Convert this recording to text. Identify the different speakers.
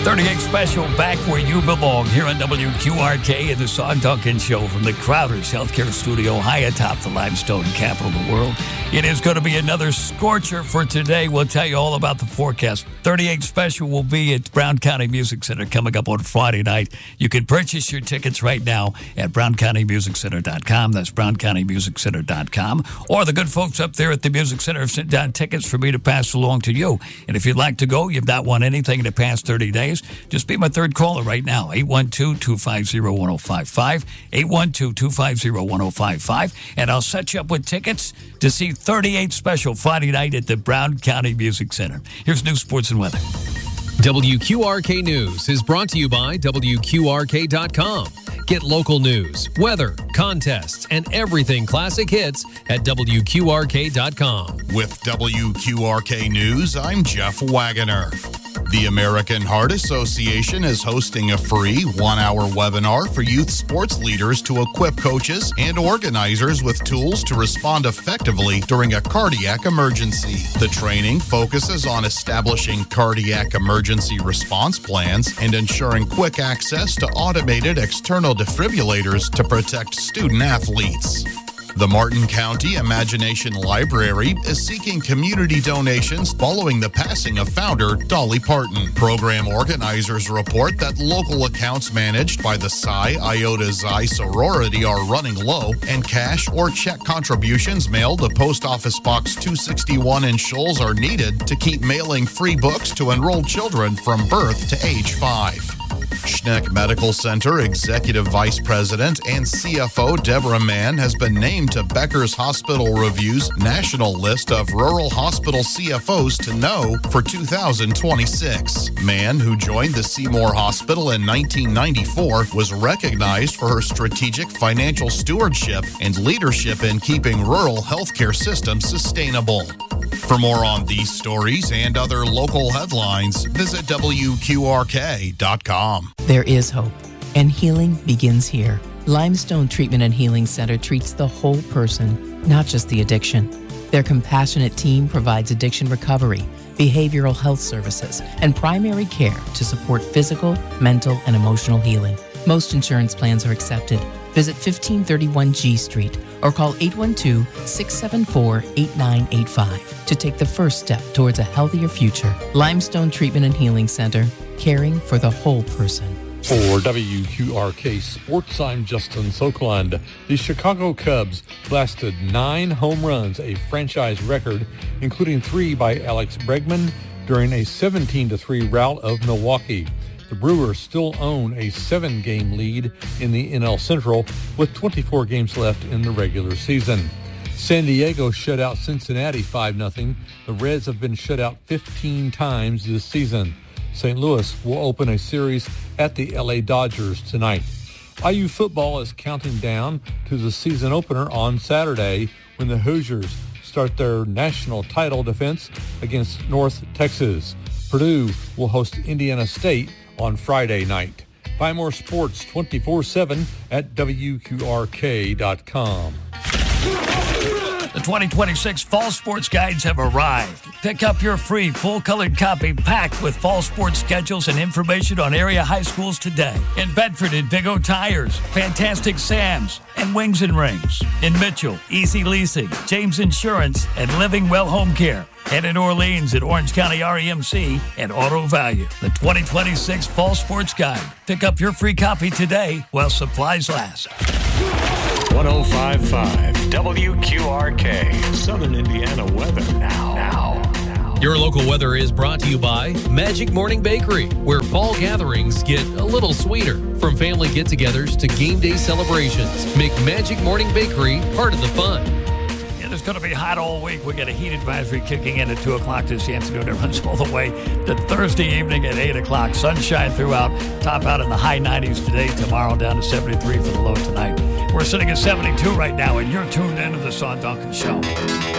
Speaker 1: 38 Special, back where you belong, here on WQRK and the Saw Duncan Show from the Crowder's Healthcare Studio high atop the limestone capital of the world. It is going to be another scorcher for today. We'll tell you all about the forecast. 38 Special will be at Brown County Music Center coming up on Friday night. You can purchase your tickets right now at browncountymusiccenter.com. That's browncountymusiccenter.com. Or the good folks up there at the Music Center have sent down tickets for me to pass along to you. And if you'd like to go, you've not won anything in the past 30 days, just be my third caller right now, 812-250-1055, 812-250-1055, and I'll set you up with tickets to see 38 Special Friday night at the Brown County Music Center. Here's news, sports, and weather.
Speaker 2: WQRK News is brought to you by WQRK.com. Get local news, weather, contests, and everything classic hits at WQRK.com.
Speaker 3: With WQRK News, I'm Jeff Wagoner. The American Heart Association is hosting a free one-hour webinar for youth sports leaders to equip coaches and organizers with tools to respond effectively during a cardiac emergency. The training focuses on establishing cardiac emergency response plans and ensuring quick access to automated external defibrillators to protect student athletes. The Martin County Imagination Library is seeking community donations following the passing of founder Dolly Parton. Program organizers report that local accounts managed by the Psi Iota Xi sorority are running low, and cash or check contributions mailed to Post Office Box 261 in Shoals are needed to keep mailing free books to enrolled children from birth to age 5. Schneck Medical Center Executive Vice President and CFO Deborah Mann has been named to Becker's Hospital Review's national list of rural hospital CFOs to know for 2026. Mann, who joined the Seymour Hospital in 1994, was recognized for her strategic financial stewardship and leadership in keeping rural healthcare systems sustainable. For more on these stories and other local headlines, visit WQRK.com.
Speaker 4: There is hope, and healing begins here. Limestone Treatment and Healing Center treats the whole person, not just the addiction. Their compassionate team provides addiction recovery, behavioral health services, and primary care to support physical, mental, and emotional healing. Most insurance plans are accepted. Visit 1531 G Street or call 812-674-8985 to take the first step towards a healthier future. Limestone Treatment and Healing Center, caring for the whole person.
Speaker 5: For WQRK Sports, I'm Justin Sokeland. The Chicago Cubs blasted 9 home runs, a franchise record, including 3 by Alex Bregman during a 17-3 rout of Milwaukee. The Brewers still own a 7-game lead in the NL Central with 24 games left in the regular season. San Diego shut out Cincinnati 5-0. The Reds have been shut out 15 times this season. St. Louis will open a series at the LA Dodgers tonight. IU football is counting down to the season opener on Saturday when the Hoosiers start their national title defense against North Texas. Purdue will host Indiana State on Friday night. Find more sports 24/7 at WQRK.com.
Speaker 1: The 2026 Fall Sports Guides have arrived. Pick up your free full-colored copy packed with fall sports schedules and information on area high schools today. In Bedford at Big O Tires, Fantastic Sam's, and Wings and Rings. In Mitchell, Easy Leasing, James Insurance, and Living Well Home Care. And in Orleans at Orange County REMC and Auto Value. The 2026 Fall Sports Guide. Pick up your free copy today while supplies last.
Speaker 6: 105.5 WQRK, Southern Indiana weather now.
Speaker 2: Your local weather is brought to you by Magic Morning Bakery, where fall gatherings get a little sweeter. From family get-togethers to game day celebrations, make Magic Morning Bakery part of the fun.
Speaker 1: It's going to be hot all week. We got a heat advisory kicking in at 2 o'clock this afternoon. It runs all the way to Thursday evening at 8 o'clock. Sunshine throughout. Top out in the high 90s today. Tomorrow down to 73 for the low tonight. We're sitting at 72 right now, and you're tuned into the Saw Duncan Show.